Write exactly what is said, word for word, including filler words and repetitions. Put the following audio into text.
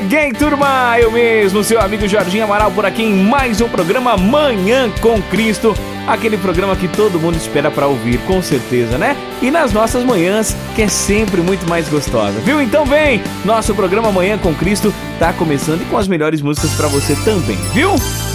Cheguei, turma! Eu mesmo, seu amigo Jorginho Amaral, por aqui em mais um programa Manhã com Cristo. Aquele programa que todo mundo espera pra ouvir, com certeza, né? E nas nossas manhãs, que é sempre muito mais gostosa, viu? Então vem! Nosso programa Manhã com Cristo tá começando e com as melhores músicas pra você também, viu?